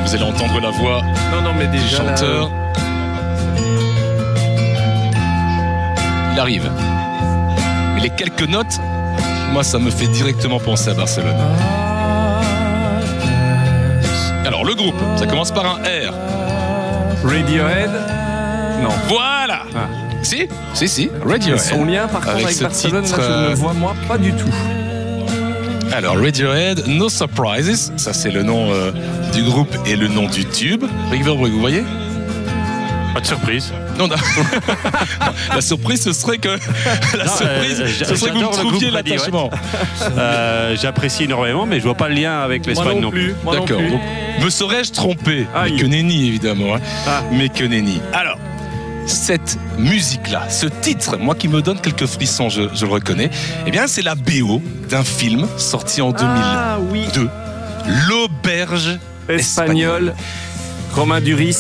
Vous allez entendre la voix Non, mais du déjà chanteur. Il arrive. Mais les quelques notes, moi, ça me fait directement penser à Barcelone. Alors, le groupe, ça commence par un R. Radiohead. Non. Voilà. Si, Radiohead. Son lien par contre avec Barcelone, titre, là, je ne le vois moi pas du tout. Alors, Radiohead, No Surprises, ça c'est le nom du groupe et le nom du tube. Rick Verbrugge, vous voyez? Pas de surprise. Non. La surprise, ce serait que vous me trouviez l'attachement. J'apprécie énormément, mais je vois pas le lien avec l'Espagne non plus. Moi D'accord. non plus. Donc, me serais-je trompé? Mais que nenni, évidemment. Mais que nenni. Alors, cette musique-là, ce titre, moi qui me donne quelques frissons, je le reconnais, eh bien, c'est la BO d'un film sorti en 2002. L'Auberge espagnole. Romain Duris.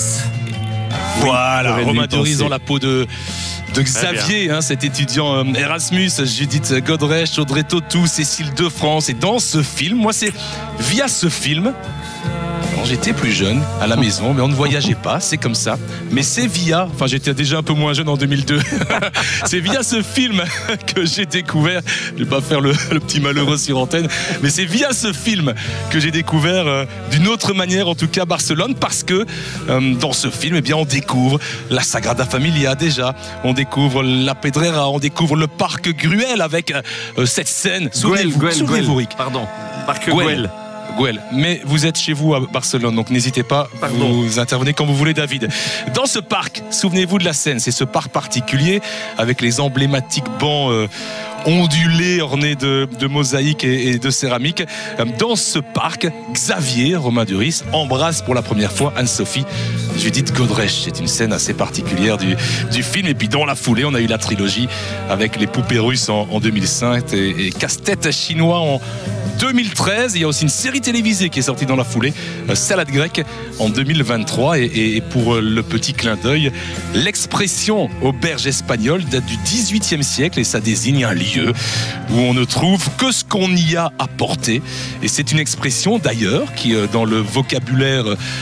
Voilà, Romain Duris dans la peau de Xavier, cet étudiant Erasmus, Judith Godrèche, Audrey Tautou, Cécile de France. Et dans ce film, moi c'est via ce film, quand j'étais plus jeune, à la maison, mais on ne voyageait pas, c'est comme ça. Mais c'est via, enfin j'étais déjà un peu moins jeune en 2002, c'est via ce film que j'ai découvert, je vais pas faire le petit malheureux sur antenne, mais c'est via ce film que j'ai découvert d'une autre manière, en tout cas Barcelone, parce que dans ce film, eh bien, on découvre la Sagrada Familia déjà, on découvre la Pedrera, on découvre le parc Güell avec cette scène. Souvenez-vous, Rick. Pardon, parc Güell. Mais vous êtes chez vous à Barcelone, donc n'hésitez pas, vous intervenez quand vous voulez, David. Dans ce parc, souvenez-vous de la scène, c'est ce parc particulier avec les emblématiques bancs ondulés, ornés de mosaïques et de céramique. Dans ce parc, Xavier, Romain Duris, embrasse pour la première fois Anne-Sophie Judith Godrèche. C'est une scène assez particulière du film. Et puis dans la foulée, on a eu la trilogie avec les poupées russes en 2005 et Casse-tête chinois en 2013. Il y a aussi une série télévisée qui est sortie dans la foulée, Salade grecque, en 2023. Et pour le petit clin d'œil, l'expression auberge espagnole date du XVIIIe siècle et ça désigne un lieu où on ne trouve que ce qu'on y a apporté. Et c'est une expression d'ailleurs qui, dans le vocabulaire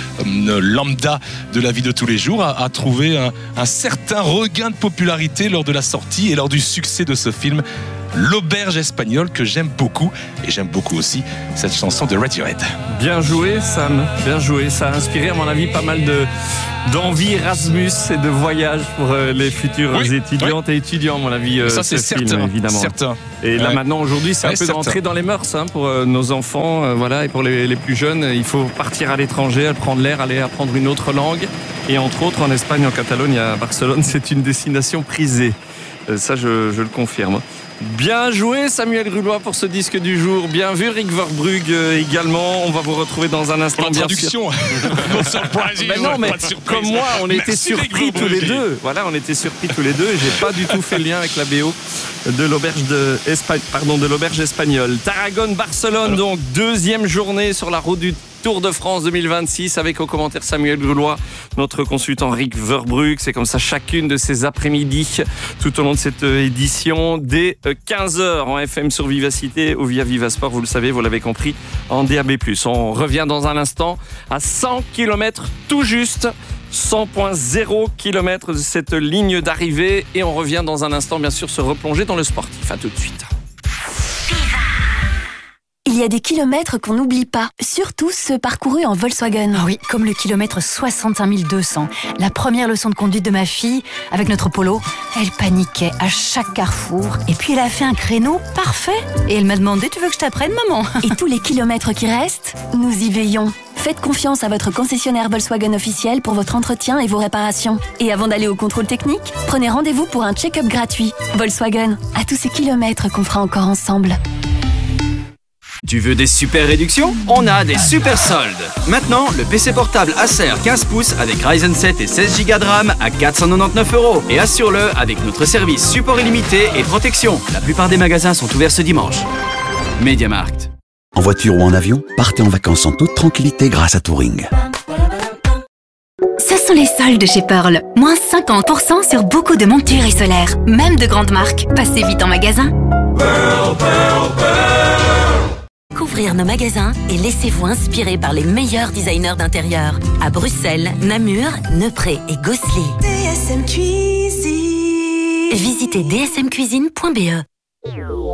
lambda de la vie de tous les jours, a trouvé un certain regain de popularité lors de la sortie et lors du succès de ce film, L'Auberge espagnole, que j'aime beaucoup. Et j'aime beaucoup aussi cette chanson de Radiohead. Bien joué, Sam. Bien joué. Ça a inspiré, à mon avis, pas mal d'envie Erasmus et de voyage pour les futurs étudiantes et étudiants, à mon avis. Ça, c'est certain, évidemment. Et là, maintenant, aujourd'hui, c'est un peu d'entrer dans les mœurs pour nos enfants. Et pour les plus jeunes, il faut partir à l'étranger, prendre l'air, aller apprendre une autre langue. Et entre autres, en Espagne, en Catalogne, à Barcelone, c'est une destination prisée. Ça, je le confirme. Bien joué Samuel Grulois pour ce disque du jour. Bien vu Rick Verbrugge également. On va vous retrouver dans un instant. Pour la traduction. Non, mais comme moi, on était surpris tous les deux. Voilà, on était surpris tous les deux. J'ai pas du tout fait le lien avec la BO de l'Auberge espagnole. Tarragone-Barcelone, donc deuxième journée sur la route du Tour de France 2026 avec au commentaire Samuel Grulois, notre consultant Rick Verbrugge. C'est comme ça chacune de ces après-midi tout au long de cette édition dès 15h en FM sur Vivacité ou via Vivasport, vous le savez, vous l'avez compris, en DAB+. On revient dans un instant à 100 km tout juste, 100.0 km de cette ligne d'arrivée et on revient dans un instant bien sûr se replonger dans le sportif. À tout de suite. Il y a des kilomètres qu'on n'oublie pas, surtout ceux parcourus en Volkswagen. Ah oui, comme le kilomètre 65 200. La première leçon de conduite de ma fille, avec notre Polo, elle paniquait à chaque carrefour. Et puis elle a fait un créneau parfait. Et elle m'a demandé, tu veux que je t'apprenne, maman? Et tous les kilomètres qui restent, nous y veillons. Faites confiance à votre concessionnaire Volkswagen officiel pour votre entretien et vos réparations. Et avant d'aller au contrôle technique, prenez rendez-vous pour un check-up gratuit. Volkswagen, à tous ces kilomètres qu'on fera encore ensemble. Tu veux des super réductions? On a des super soldes. Maintenant, le PC portable Acer 15 pouces avec Ryzen 7 et 16 Go de RAM à 499 €. Et assure-le avec notre service support illimité et protection. La plupart des magasins sont ouverts ce dimanche. MediaMarkt. En voiture ou en avion, partez en vacances en toute tranquillité grâce à Touring. Ce sont les soldes chez Pearl. Moins 50% sur beaucoup de montures et solaires, même de grandes marques. Passez vite en magasin. Pearl, Pearl, Pearl. découvrir nos magasins et laissez-vous inspirer par les meilleurs designers d'intérieur. À Bruxelles, Namur, Neupré et Gosselies. DSM Cuisine. Visitez dsmcuisine.be.